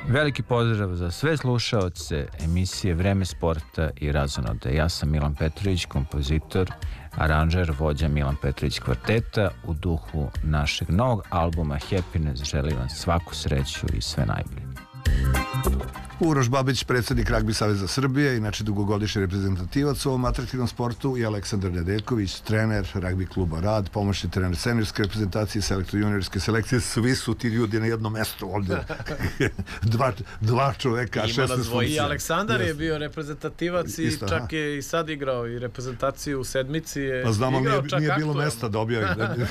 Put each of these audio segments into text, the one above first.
Veliki pozdrav za sve slušaoce emisije Vreme sporta i razonode. Ja sam Milan Petrović, kompozitor, aranžer, vođa Milan Petrović kvarteta. U duhu našeg novog albuma Happiness želim vam svaku sreću i sve najbolje. Uroš Babić, predsjednik Ragbi saveza Srbije, inače dugogodišnji reprezentativac u ovom atraktivnom sportu, i Aleksandar Nedeljković, trener Ragbi kluba Rad, pomoćni trener seniorske reprezentacije, selektor juniorske selekcije. Svi su ti ljudi na jednom mestu ovdje. dva čoveka, 16 funkcija. I Aleksandar je bio reprezentativac i čak je i sad igrao i reprezentaciju u sedmici je pa znamo, igrao nije bilo mesta da objavi.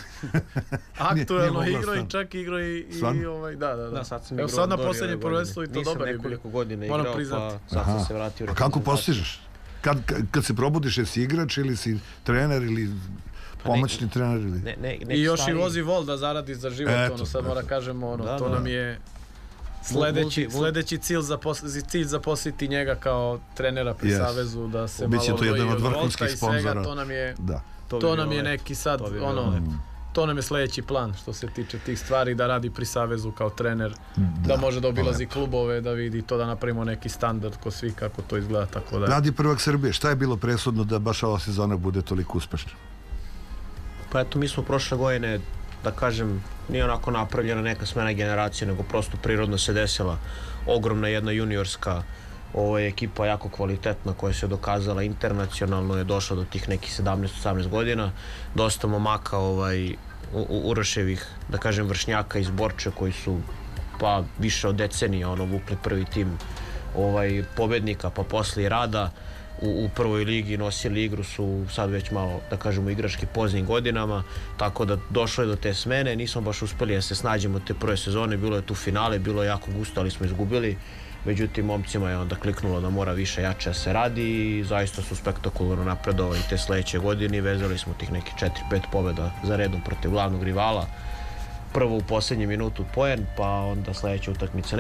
Aktuelno igrao i čak igrao i da. Evo sad na posljednje prvenstvo i to dobar je bio. Godine igrao, pa sad sam se vratio. A kako postižeš? Kad se probudiš, jesi igrač ili si trener ili pomoćni trener? I još i vozi vol da zaradi za život, sad mora kažemo, to nam je sledeći cilj zaposliti njega kao trenera pri Savezu, da se malo odvoji od volta i svega, to nam je neki sad, to nam je sledeći plan što se tiče tih stvari, da radi pri Savezu kao trener, da može da obilazi klubove, da vidi to, da napravimo neki standard ko svi, kako to izgleda, tako da. Radi prvak Srbije, šta je bilo presudno da baš ova sezona bude toliko uspešna? Pa eto, mi smo prošle godine, da kažem, nije onako napravljena neka smena generacije, nego prosto prirodno se desila ogromna jedna juniorska ekipa, jako kvalitetna, koja se dokazala internacionalno, je došla do tih nekih 17-18 godina, dosta momaka Uroševih, da kažem, vršnjaka iz Borče, koji su pa više od decenija vukli prvi tim pobednika, pa posle i Rada u prvoj ligi, nosili igru, su sad već malo, da kažemo, igrački poznim godinama, tako da došlo je do te smene. Nismo baš uspeli da se snađemo te prve sezone, bilo je tu finale, bilo je jako gusto, ali smo izgubili. Međutim, momcima je onda kliknulo da mora više, jače da se radi i zaista su spektakularno napredovali te sledeće godine i vezali smo tih neki 4-5 pobjeda za redom protiv glavnog rivala. Prvo u posljednji minutu poen, pa onda sledeća utakmica